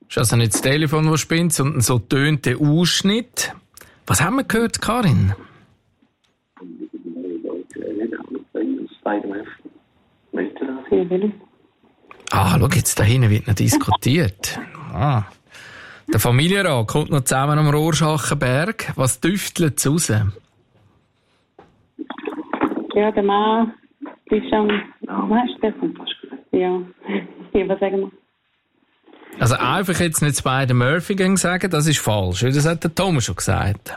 Ist also nicht das Telefon, das spinnt, sondern so tönt der Ausschnitt. Was haben wir gehört, Karin? Schau, jetzt da hinten wird noch diskutiert. Der Familienrat kommt noch zusammen am Rorschachenberg. Was düftelt es raus? Ja, der Mann ist am... Weißt du, ja. Was sagen wir? Also einfach jetzt nicht Spider-Murphy sagen, das ist falsch. Das hat der Thomas schon gesagt.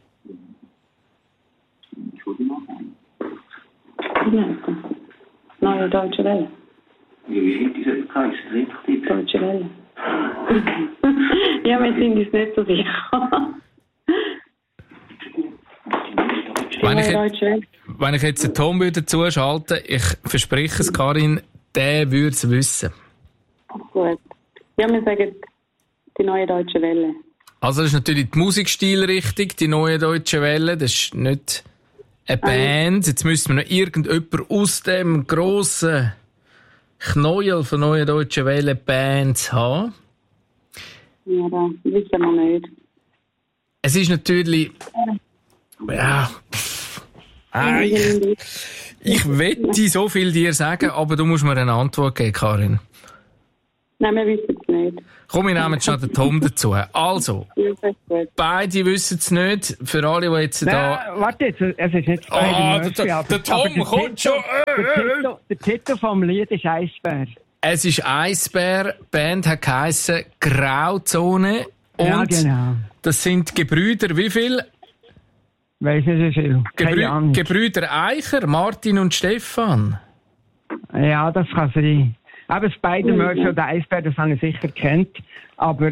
Neue Deutsche Welle. Wie hat diese geheißen? Deutsche Welle. Ja, wir sind uns nicht so sicher. Wenn ich jetzt den Tom wieder zuschalten, ich verspreche es, Karin, der würde es wissen. Gut. Ja, wir sagen die Neue Deutsche Welle. Also das ist natürlich die Musikstil richtig, die Neue Deutsche Welle. Das ist nicht eine Band. Jetzt müssen wir noch irgendjemand aus dem grossen Knäuel von Neue Deutsche Welle Bands haben. Ja, das wissen wir nicht. Es ist natürlich... Ja... Ich wette so viel dir sagen, aber du musst mir eine Antwort geben, Karin. Nein, wir wissen es nicht. Komm, wir nehmen schon den Tom dazu. Also, beide wissen es nicht. Für alle, die jetzt da... Warte jetzt, es ist nicht der Tom kommt schon... Der Titel vom Lied ist Eisbär. Es ist Eisbär, die Band hat geheissen Grauzone. Und ja, genau. Das sind Gebrüder, wie viel? Weiss nicht so viel. Gebrüder Eicher, Martin und Stefan. Ja, das kann sein. Aber Spider-Murphy oder Eisbär, das habe ich sicher kennt. Aber,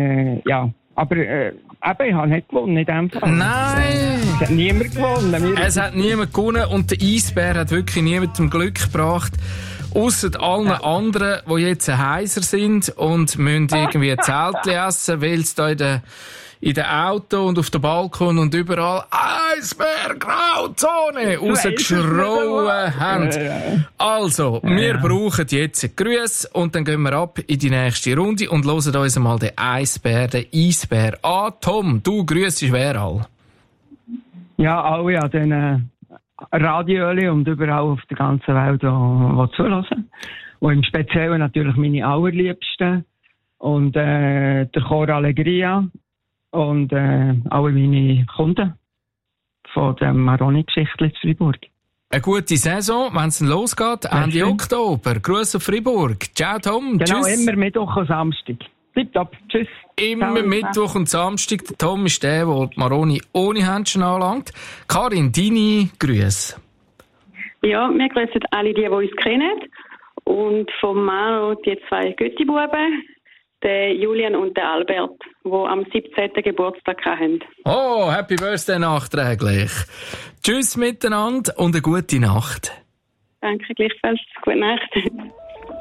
ich habe nicht gewonnen in dem Fall. Nein! Es hat niemand gewonnen. Es hat niemand gewonnen und der Eisbär hat wirklich niemandem Glück gebracht. Ausser allen anderen, die jetzt heiser sind und müssen irgendwie Zeltchen essen, weil es da in den Auto und auf dem Balkon und überall Eisbär, Grauzone rausgeschrauen haben. Also, wir brauchen jetzt Grüße und dann gehen wir ab in die nächste Runde und hören uns mal den Eisbär an. Tom, du grüßest wer all? Ja, alle an den Radioöli und überall auf der ganzen Welt, die zulassen. Und im Speziellen natürlich meine Allerliebsten und der Chor Allegria. Und alle meine Kunden von der Maroni-Geschichte in Freiburg. Eine gute Saison, wenn es losgeht, Ende Oktober. Grüße auf Freiburg. Ciao, Tom. Genau, tschüss. Immer Mittwoch und Samstag. Tipptopp. Tschüss. Immer Ciao. Mittwoch und Samstag. Der Tom ist der die Maroni ohne Händchen anlangt. Karin, deine Grüße. Ja, wir grüßen alle die uns kennen. Und vom Maro die zwei Götti-Buben. Der Julian und der Albert, die am 17. Geburtstag haben. Oh, Happy Birthday nachträglich. Tschüss miteinander und eine gute Nacht. Danke, gleichfalls. Gute Nacht.